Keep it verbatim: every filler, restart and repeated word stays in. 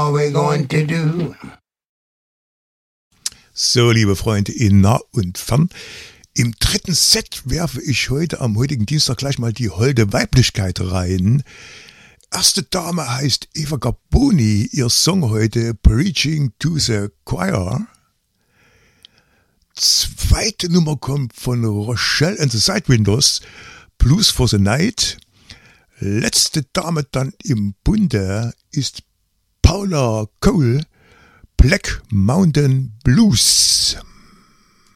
are we going to do? So, liebe Freunde in nah und fern, im dritten Set werfe ich heute am heutigen Dienstag gleich mal die holde Weiblichkeit rein. Erste Dame heißt Eva Gaboni, ihr Song heute Preaching to the Choir. Zweite Nummer kommt von Rochelle and the Sidewinders, Blues for the Night. Letzte Dame dann im Bunde ist Paula Cole, Black Mountain Blues.